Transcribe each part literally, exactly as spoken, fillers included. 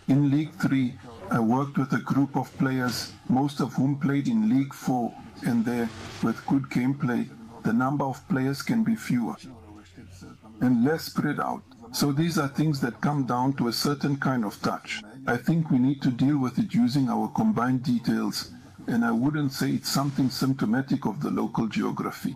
In League three, I worked with a group of players, most of whom played in League four, and there, with good gameplay, the number of players can be fewer and less spread out. So these are things that come down to a certain kind of touch. I think we need to deal with it using our combined details, and I wouldn't say it's something symptomatic of the local geography.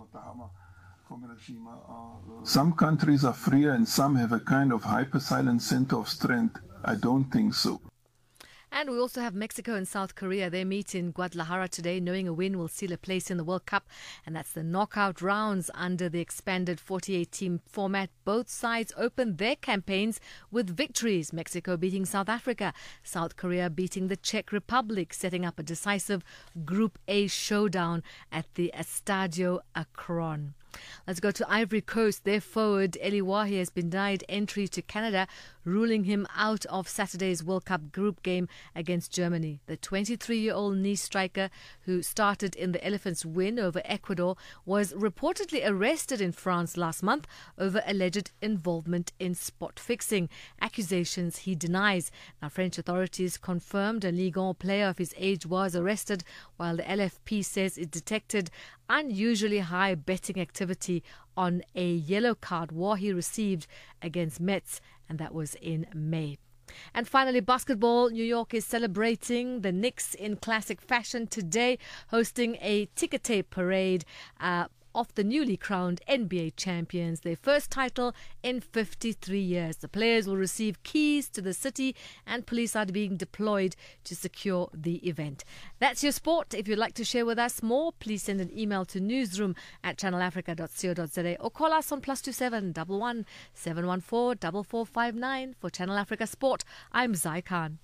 Some countries are freer and some have a kind of hyper-silent center of strength. I don't think so. And we also have Mexico and South Korea. They meet in Guadalajara today, knowing a win will seal a place in the World Cup. And that's the knockout rounds under the expanded forty-eight team format. Both sides opened their campaigns with victories. Mexico beating South Africa, South Korea beating the Czech Republic, setting up a decisive Group A showdown at the Estadio Akron. Let's go to Ivory Coast. Their forward, Eli Wahi, has been denied entry to Canada, ruling him out of Saturday's World Cup group game against Germany. The twenty-three-year-old Nice striker, who started in the Elephants' win over Ecuador, was reportedly arrested in France last month over alleged involvement in spot fixing, accusations he denies. Now, French authorities confirmed a Ligue one player of his age was arrested, while the L F P says it detected unusually high betting activity on a yellow card Wahi received against Metz, and that was in May. And finally, basketball. New York is celebrating the Knicks in classic fashion today, hosting a ticker tape parade uh, of the newly crowned N B A champions, their first title in fifty-three years. The players will receive keys to the city and police are being deployed to secure the event. That's your sport. If you'd like to share with us more, please send an email to newsroom at channel africa dot co dot za or call us on plus two seven one one seven one four four four five nine. For Channel Africa Sport, I'm Zai Khan.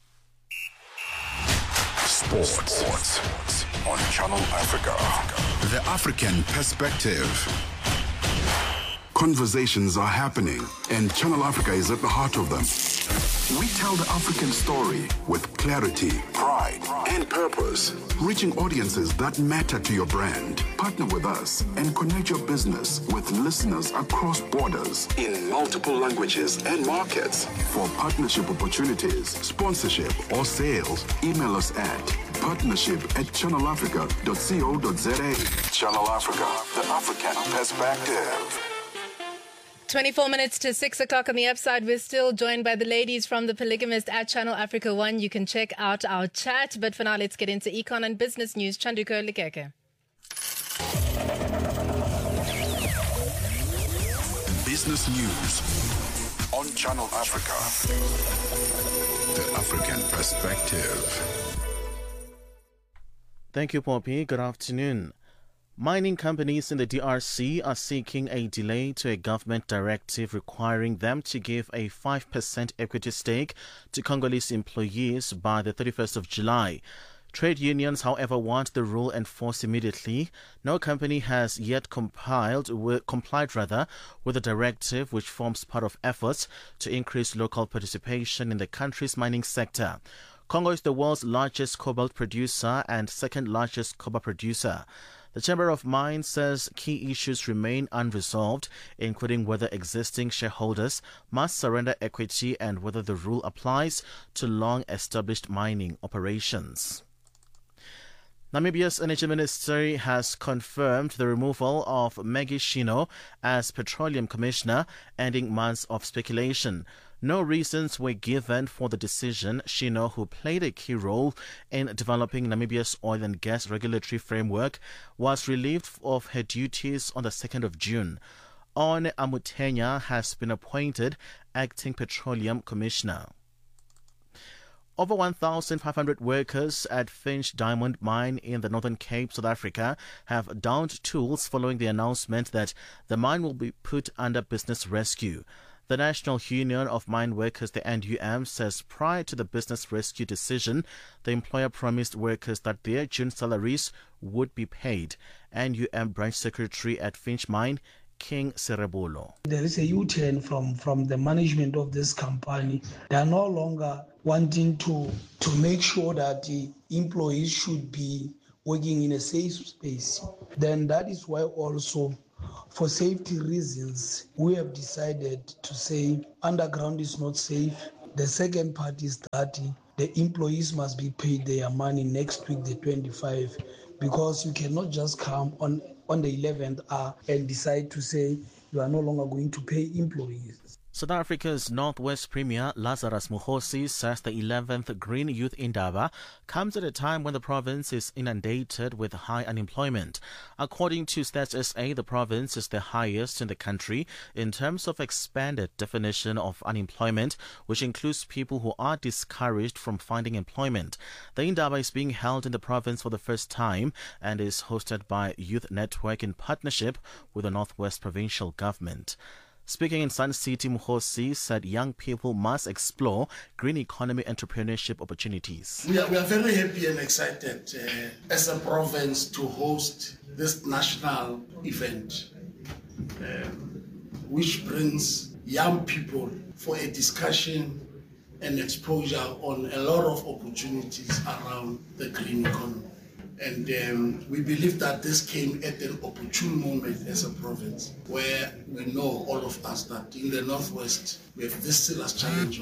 Sports. Sports on Channel Africa. The African Perspective. Conversations are happening, and Channel Africa is at the heart of them. We tell the African story with clarity, pride, and purpose, reaching audiences that matter to your brand. Partner with us and connect your business with listeners across borders in multiple languages and markets. For partnership opportunities, sponsorship, or sales, email us at partnership at channel africa dot co dot za. Channel Africa, the African Perspective. twenty-four minutes to six o'clock on the upside. We're still joined by the ladies from The Polygamist at Channel Africa One. You can check out our chat. But for now, let's get into econ and business news. Chanduko Likeke. Business news on Channel Africa. The African Perspective. Thank you, Poppy. Good afternoon. Mining companies in the D R C are seeking a delay to a government directive requiring them to give a five percent equity stake to Congolese employees by the thirty-first of July. Trade unions, however, want the rule enforced immediately. No company has yet compiled with, complied rather with the directive, which forms part of efforts to increase local participation in the country's mining sector. Congo is the world's largest cobalt producer and second largest copper producer. The Chamber of Mines says key issues remain unresolved, including whether existing shareholders must surrender equity and whether the rule applies to long-established mining operations. Namibia's Energy Ministry has confirmed the removal of Maggie Shino as Petroleum Commissioner, ending months of speculation. No reasons were given for the decision. Shino, who played a key role in developing Namibia's oil and gas regulatory framework, was relieved of her duties on the second of June. On Amutenya has been appointed Acting Petroleum Commissioner. Over one thousand five hundred workers at Finsch Diamond Mine in the Northern Cape, South Africa, have downed tools following the announcement that the mine will be put under business rescue. The National Union of Mine Workers, the N U M, says prior to the business rescue decision, the employer promised workers that their June salaries would be paid. N U M Branch Secretary at Finsch Mine, King Serebolo. There is a U-turn from, from the management of this company. They are no longer wanting to, to make sure that the employees should be working in a safe space. Then that is why also, for safety reasons, we have decided to say underground is not safe. The second part is that the employees must be paid their money next week, the twenty-fifth, because you cannot just come on, on the eleventh hour and decide to say you are no longer going to pay employees. South Africa's Northwest Premier Lazarus Mokgosi says the eleventh Green Youth Indaba comes at a time when the province is inundated with high unemployment. According to Stats S A, the province is the highest in the country in terms of expanded definition of unemployment, which includes people who are discouraged from finding employment. The Indaba is being held in the province for the first time and is hosted by Youth Network in partnership with the Northwest Provincial Government. Speaking in Sun City, Mokgosi said young people must explore green economy entrepreneurship opportunities. We are, we are very happy and excited uh, as a province to host this national event, uh, which brings young people for a discussion and exposure on a lot of opportunities around the green economy. And um, we believe that this came at an opportune moment as a province, where we know, all of us, that in the Northwest, we have this serious challenge of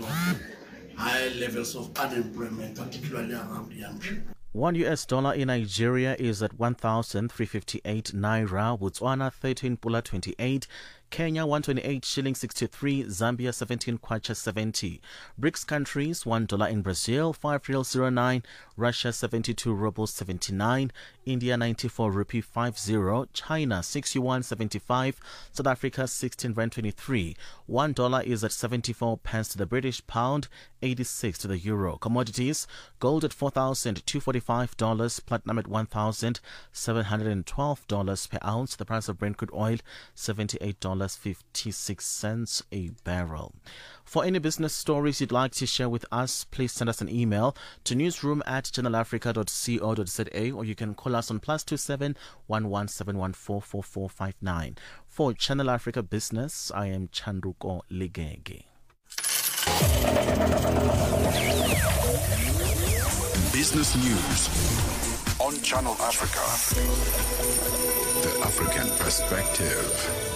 high levels of unemployment, particularly around young people. One U S dollar in Nigeria is at one thousand three hundred fifty-eight Naira, Botswana thirteen Pula twenty-eight, Kenya one hundred twenty-eight shillings sixty-three, Zambia seventeen Kwacha seventy. BRICS countries, one dollar in Brazil, five real zero nine, Russia seventy-two rubles seventy-nine, India ninety-four rupee fifty, China six yuan seventy-five, South Africa sixteen rand twenty-three. One dollar is at seventy-four pence to the British pound, eighty-six to the euro. Commodities, gold at four thousand two hundred forty-five dollars, platinum at one thousand seven hundred twelve dollars per ounce. The price of Brent crude oil, seventy-eight dollars and fifty-six cents a barrel. For any business stories you'd like to share with us, please send us an email to newsroom at channel africa dot co dot za, or you can call us on plus two seven one one seven one four four four five nine. For Channel Africa Business, I am Chanduko Ligege. Business News on Channel Africa. The African Perspective.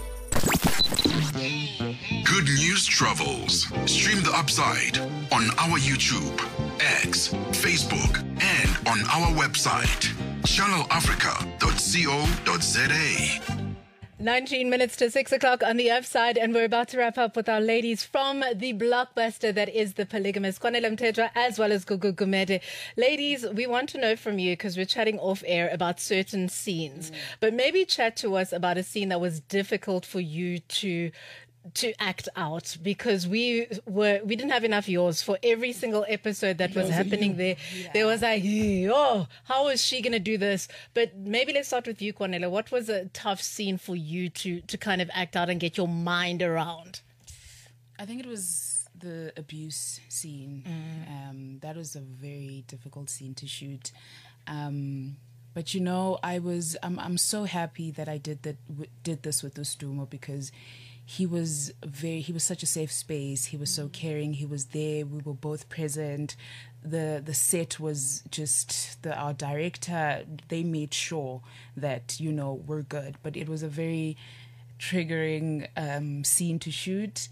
Good News Travels. Stream The Upside on our YouTube, X, Facebook, and on our website, channel africa dot co dot za. nineteen minutes to six o'clock on the Upside, and we're about to wrap up with our ladies from the blockbuster that is The Polygamist, Kwanele Mthethwa as well as Gugu Gumede. Ladies, we want to know from you, because we're chatting off air about certain scenes, mm. but maybe chat to us about a scene that was difficult for you to to act out, because we were we didn't have enough yours for every single episode that was happening there. Yeah. There was like, oh, how is she going to do this? But maybe let's start with you, Kwanele. What was a tough scene for you to to kind of act out and get your mind around? I think it was the abuse scene. Mm. Um, that was a very difficult scene to shoot. Um, but you know, I was I'm I'm so happy that I did that w- did this with Ustumo, because he was very, he was such a safe space. He was so caring. He was there. We were both present. The the set was just, the our director, they made sure that, you know, we're good. But it was a very triggering um, scene to shoot.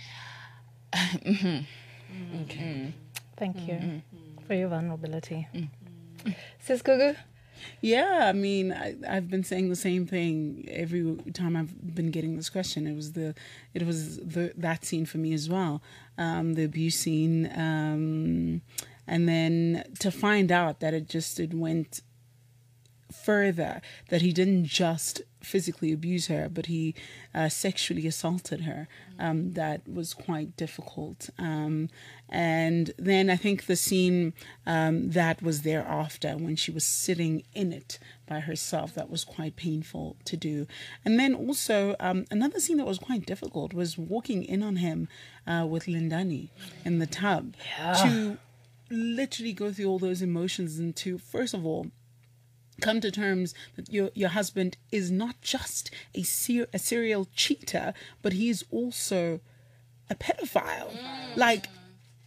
mm-hmm. Okay. Thank you mm-hmm. for your vulnerability. Mm-hmm. Sis Gugu? Yeah, I mean, I, I've been saying the same thing every time I've been getting this question. It was the, it was the that scene for me as well, um, the abuse scene, um, and then to find out that it just it went further, that he didn't just physically abuse her, but he uh, sexually assaulted her. Um, that was quite difficult. Um, and then I think the scene um, that was thereafter, when she was sitting in it by herself, that was quite painful to do. And then also um, another scene that was quite difficult was walking in on him uh, with Lindani in the tub. Yeah. To literally go through all those emotions and to, first of all, come to terms that your your husband is not just a, ser- a serial cheater, but he's also a pedophile. Mm. Like,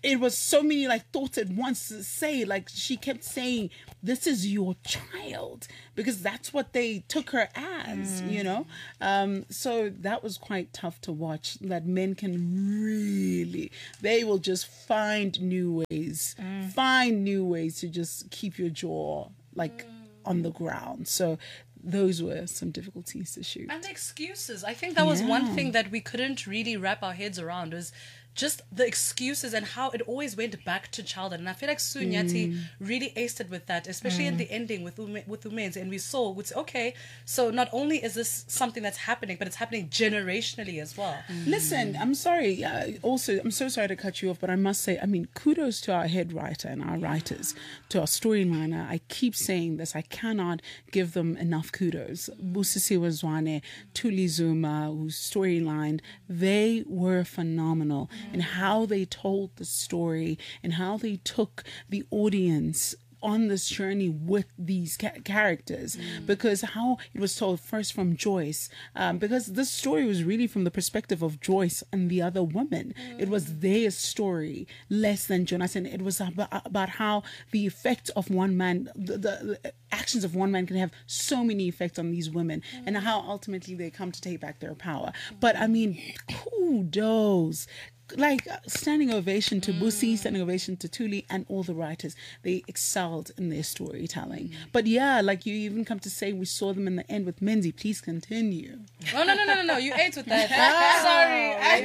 it was so many like thoughts at once to say. Like she kept saying, "This is your child," because that's what they took her as, mm. you know. Um, so that was quite tough to watch. That men can really, they will just find new ways, mm. find new ways to just keep your jaw like mm. on the ground. So those were some difficulties to shoot. And excuses. I think that was yeah. one thing that we couldn't really wrap our heads around, was just the excuses and how it always went back to childhood. And I feel like Sue Nyathi mm. really aced it with that, especially mm. in the ending with with Umenzi. And we saw, it's okay, so not only is this something that's happening, but it's happening generationally as well. Mm. Listen, I'm sorry. Uh, also, I'm so sorry to cut you off, but I must say, I mean, kudos to our head writer and our writers, to our storyliner. I keep saying this. I cannot give them enough kudos. Busisiwe Zwane, Thuli Zuma, who's storylined, they were phenomenal. And how they told the story and how they took the audience on this journey with these ca- characters mm. because how it was told first from Joyce, um, because this story was really from the perspective of Joyce and the other women. Mm. It was their story less than Jonathan. It was about, about how the effect of one man, the, the, the actions of one man can have so many effects on these women mm. and how ultimately they come to take back their power. Mm. But I mean, kudos. Like standing ovation to Busi, standing ovation to Thuli, and all the writers. They excelled in their storytelling. Mm. But yeah, like you even come to say we saw them in the end with Menzi. Please continue. Oh no no no no no! You ate with that. Sorry, I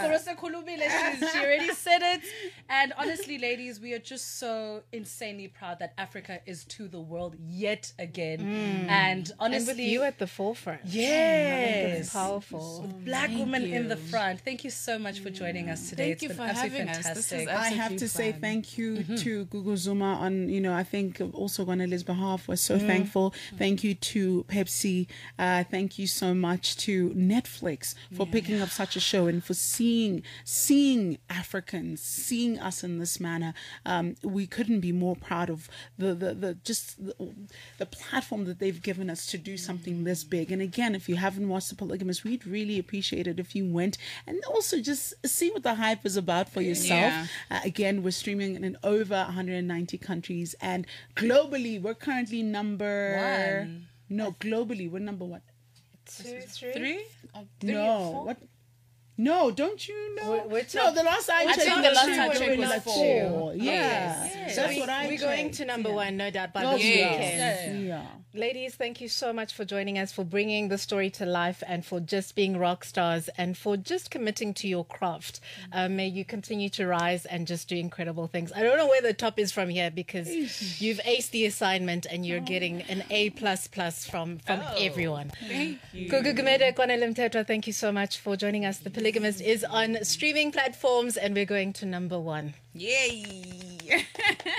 yeah. She already said it. And honestly, ladies, we are just so insanely proud that Africa is to the world yet again. Mm. And honestly, and with you at the forefront. Yes, it's powerful. With black Thank women you. in the front. Thank you so much for joining us today. Thank It's you been for absolutely having fantastic. us. This is I have to say fun. thank you mm-hmm. to Gugu Zuma on, you know, I think also on Liz behalf. We're so mm. thankful. Thank you to Pepsi. Uh, thank you so much to Netflix for yeah. picking up such a show and for seeing seeing Africans, seeing us in this manner. Um, we couldn't be more proud of the the, the just the, the platform that they've given us to do something this big. And again, if you haven't watched The Polygamist, we'd really appreciate it if you went and also just see what the hype is about for yourself. Yeah. Uh, again, we're streaming in over one hundred ninety countries, and globally, we're currently number one. No, globally, we're number one. Two, three, three. Oh, three No, or what? No, don't you know? We're, we're no, the last I I checked, think the last I we checked were was like four. four. Yeah, yes. Yes. So That's we, what I we're checked. going to number yeah. one, no doubt, by Oh, this yes. weekend. Yeah. Ladies, thank you so much for joining us, for bringing the story to life, and for just being rock stars, and for just committing to your craft. Uh, may you continue to rise and just do incredible things. I don't know where the top is from here, because you've aced the assignment and you're getting an A plus plus from from Oh. everyone. Thank you. Gugu Gumede, Kwanele Mthethwa, thank you so much for joining us. The Polygamist is on streaming platforms, and we're going to number one. Yay!